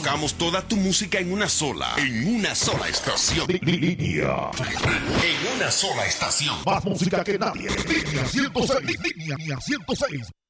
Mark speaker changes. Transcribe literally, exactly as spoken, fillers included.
Speaker 1: colocamos toda tu música en una sola, en una sola estación.
Speaker 2: Línea.
Speaker 1: En una sola estación.
Speaker 2: Más música que nadie. Línea ciento seis. Línea ciento seis.